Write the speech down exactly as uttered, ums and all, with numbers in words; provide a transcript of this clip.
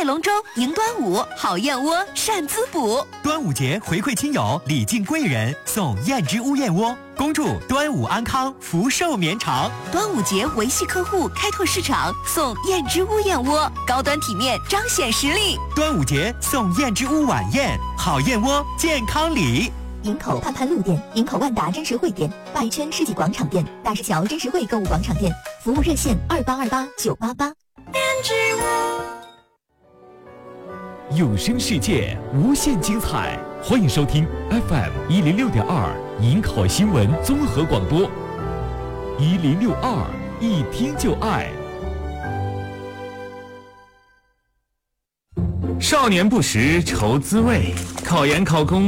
赛龙舟迎端午，好燕窝善滋补。 端午节回馈亲友，礼敬贵人，送燕之屋燕窝，恭祝端午安康，福寿绵长。 端午节维系客户，开拓市场，送燕之屋燕窝，高端体面，彰显实力。 端午节送燕之屋晚宴，好燕窝健康礼。 营口盼盼路店、营口万达真实汇店、拜圈世纪广场店、大石桥真实汇购物广场店，服务热线二八二八九八八。 有声世界无限精彩，欢迎收听 F M 一零六点二营口新闻综合广播，一零六二一听就爱。 少年不识愁滋味，考研考公